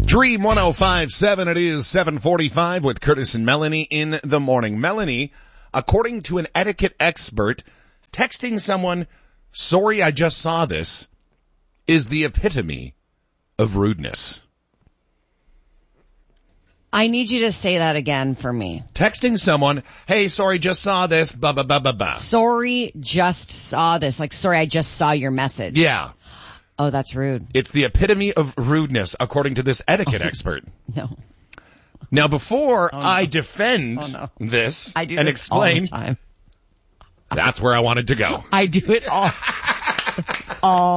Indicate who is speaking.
Speaker 1: Dream 105.7, it is 7:45 with Curtis and Melanie in the morning. Melanie, according to an etiquette expert, texting someone, "Sorry, I just saw this," is the epitome of rudeness.
Speaker 2: I need you to say that again for me.
Speaker 1: Texting someone, "Hey, sorry, just saw this, blah, blah, blah, blah, blah."
Speaker 2: Sorry, just saw this. Like, sorry, I just saw your message.
Speaker 1: Yeah.
Speaker 2: Oh, that's rude.
Speaker 1: It's the epitome of rudeness, according to this etiquette expert.
Speaker 2: No.
Speaker 1: Now, before
Speaker 2: no.
Speaker 1: I defend this
Speaker 2: I do
Speaker 1: and
Speaker 2: this
Speaker 1: explain,
Speaker 2: all the time.
Speaker 1: that's where I wanted to go.
Speaker 2: I do it all